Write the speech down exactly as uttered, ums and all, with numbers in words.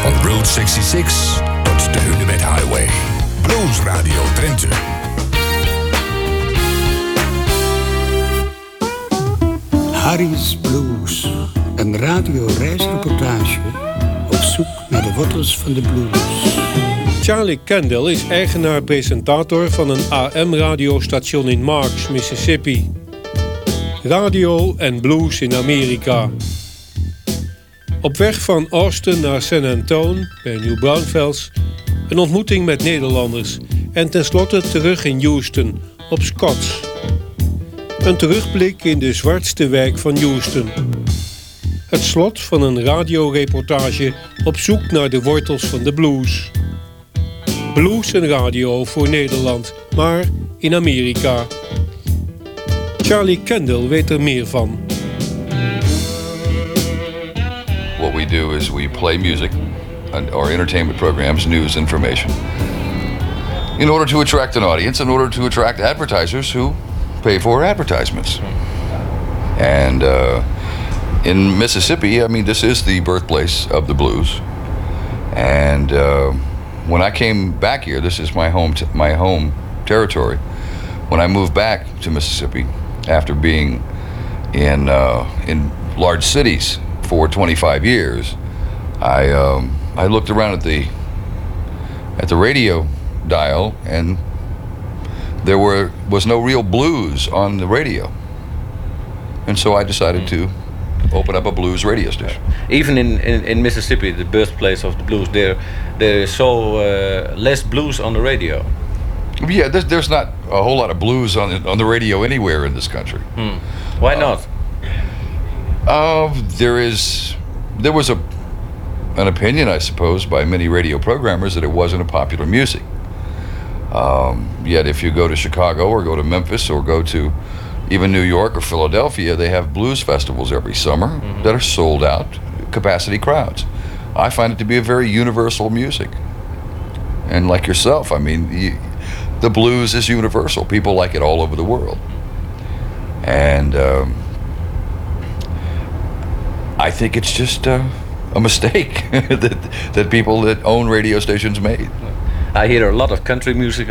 Van Route zesenzestig tot de Hunebed Highway. Blues Radio Drenthe. Harry's Blues. Een radioreisreportage op zoek naar de wortels van de blues. Charlie Kendall is eigenaar-presentator van een A M-radiostation in Marks, Mississippi. Radio en blues in Amerika. Op weg van Austin naar San Antonio bij New Braunfels een ontmoeting met Nederlanders en tenslotte terug in Houston op Scots. Een terugblik in de zwartste wijk van Houston. Het slot van een radioreportage op zoek naar de wortels van de blues. Blues en radio voor Nederland, maar in Amerika. Charlie Kendall weet er meer van. What we do is we play music or entertainment programs, news, information, in order to attract an audience, in order to attract advertisers who pay for advertisements. And uh, in Mississippi, I mean, this is the birthplace of the blues. And uh, when I came back here, this is my home, t- my home territory. When I moved back to Mississippi, after being in uh, in large cities for twenty-five years, I um, I looked around at the at the radio dial, and there were was no real blues on the radio, and so I decided to open up a blues radio station. Even in, in, in Mississippi, the birthplace of the blues, there there is so uh, less blues on the radio. Yeah, there's, there's not a whole lot of blues on on the radio anywhere in this country. Hmm. Why not? Uh, there is, there was a an opinion, I suppose, by many radio programmers that it wasn't a popular music. Um, yet, if you go to Chicago or go to Memphis or go to even New York or Philadelphia, they have blues festivals every summer mm-hmm. that are sold out, capacity crowds. I find it to be a very universal music. And like yourself, I mean, you, the blues is universal. People like it all over the world. And um, I think it's just uh, a mistake that that people that own radio stations made. I hear a lot of country music